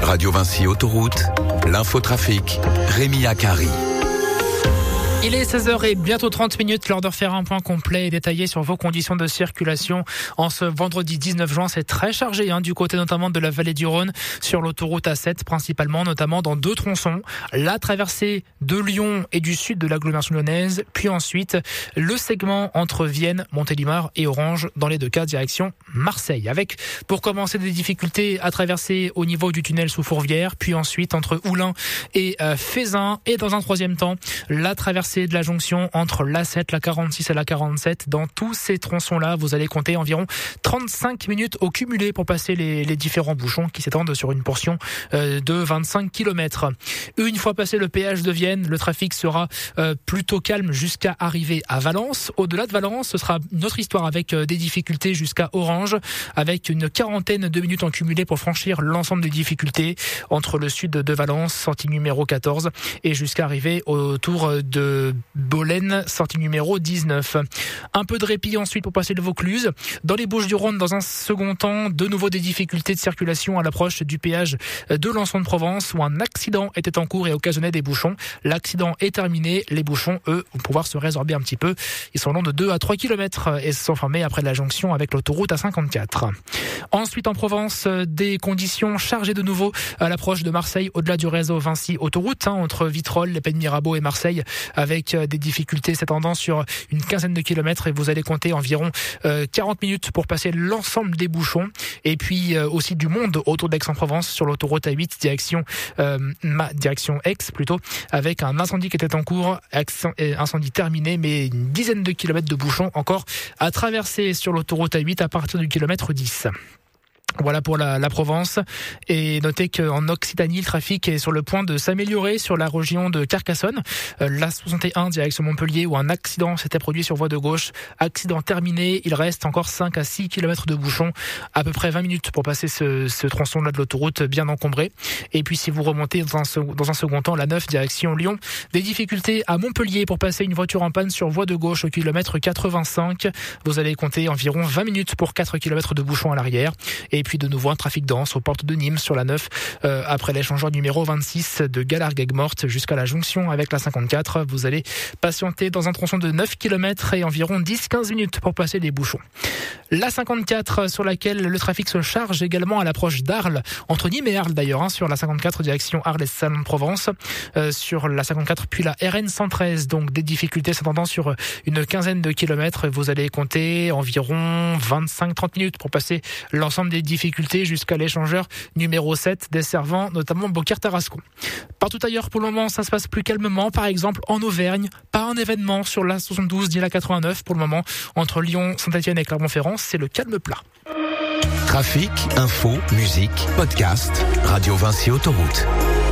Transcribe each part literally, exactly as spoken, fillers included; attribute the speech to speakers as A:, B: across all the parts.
A: Radio Vinci Autoroute, l'infotrafic, Rémi Akari.
B: Il est seize heures et bientôt trente minutes, l'heure de faire un point complet et détaillé sur vos conditions de circulation en ce vendredi dix-neuf juin. C'est très chargé hein, du côté notamment de la vallée du Rhône, sur l'autoroute A sept principalement, notamment dans deux tronçons. La traversée de Lyon et du sud de l'agglomération lyonnaise, puis ensuite le segment entre Vienne, Montélimar et Orange, dans les deux cas direction Marseille. Avec pour commencer des difficultés à traverser au niveau du tunnel sous Fourvière, puis ensuite entre Oulin et euh, Fézin, et dans un troisième temps la traversée de la jonction entre l'A sept, la quarante-six et la quarante-sept. Dans tous ces tronçons-là, vous allez compter environ trente-cinq minutes au cumulé pour passer les, les différents bouchons qui s'étendent sur une portion euh, de vingt-cinq kilomètres. Une fois passé le péage de Vienne, le trafic sera euh, plutôt calme jusqu'à arriver à Valence. Au-delà de Valence, ce sera une autre histoire avec euh, des difficultés jusqu'à Orange, avec une quarantaine de minutes en cumulé pour franchir l'ensemble des difficultés entre le sud de Valence, sortie numéro quatorze, et jusqu'à arriver autour de Bolène, sortie numéro dix-neuf. Un peu de répit ensuite pour passer le Vaucluse. Dans les Bouches-du-Rhône, dans un second temps, de nouveau des difficultés de circulation à l'approche du péage de Lançon-de-Provence où un accident était en cours et occasionnait des bouchons. L'accident est terminé. Les bouchons, eux, vont pouvoir se résorber un petit peu. Ils sont longs de deux à trois kilomètres et se sont formés après la jonction avec l'autoroute A cinquante-quatre. Ensuite, en Provence, des conditions chargées de nouveau à l'approche de Marseille, au-delà du réseau Vinci Autoroute, hein, entre Vitrolles, les Pays-de-Mirabeau et Marseille, avec des difficultés s'étendant sur une quinzaine de kilomètres, et vous allez compter environ euh, quarante minutes pour passer l'ensemble des bouchons. Et puis euh, aussi du monde autour d'Aix-en-Provence sur l'autoroute A huit direction euh, ma, direction Aix plutôt, avec un incendie qui était en cours, incendie terminé, mais une dizaine de kilomètres de bouchons encore à traverser sur l'autoroute A huit à partir du kilomètre dix. Voilà pour la, la Provence. Et notez qu'en Occitanie, le trafic est sur le point de s'améliorer sur la région de Carcassonne. Euh, la soixante et un direction Montpellier où un accident s'était produit sur voie de gauche. Accident terminé. Il reste encore cinq à six kilomètres de bouchons. À peu près vingt minutes pour passer ce, ce tronçon-là de l'autoroute bien encombré. Et puis si vous remontez dans un, dans un second temps, la neuf direction Lyon. Des difficultés à Montpellier pour passer une voiture en panne sur voie de gauche au kilomètre quatre-vingt-cinq. Vous allez compter environ vingt minutes pour quatre kilomètres de bouchons à l'arrière. Et puis de nouveau un trafic dense aux portes de Nîmes sur la neuf euh, après l'échangeur numéro vingt-six de Galargues-Aigues-Mortes jusqu'à la jonction avec la cinquante-quatre. Vous allez patienter dans un tronçon de neuf kilomètres et environ dix à quinze minutes pour passer les bouchons. La cinquante-quatre sur laquelle le trafic se charge également à l'approche d'Arles, entre Nîmes et Arles d'ailleurs, hein, sur la cinquante-quatre direction Arles et Salon-de-Provence, euh, sur la cinquante-quatre puis la R N cent treize, donc des difficultés s'attendant sur une quinzaine de kilomètres. Vous allez compter environ vingt-cinq à trente minutes pour passer l'ensemble des difficultés jusqu'à l'échangeur numéro sept desservant notamment Beaucaire-Tarascon. Partout ailleurs pour le moment ça se passe plus calmement, par exemple en Auvergne, pas un événement sur la soixante-douze ni la quatre-vingt-neuf pour le moment, entre Lyon, Saint-Étienne et Clermont-Ferrand, c'est le calme plat.
A: Trafic, info, musique, podcast, Radio Vinci Autoroute.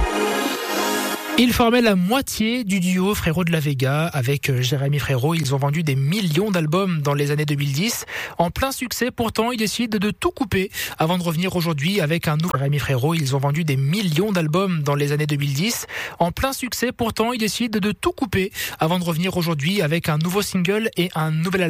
B: Ils formaient la moitié du duo Frérot de la Vega avec Jérémy Frérot. Ils ont vendu des millions d'albums dans les années deux mille dix. En plein succès, pourtant, ils décident de tout couper avant de revenir aujourd'hui avec un nouveau Jérémy Frérot. Ils ont vendu des millions d'albums dans les années deux mille dix. En plein succès, pourtant, ils décident de tout couper avant de revenir aujourd'hui avec un nouveau single et un nouvel album.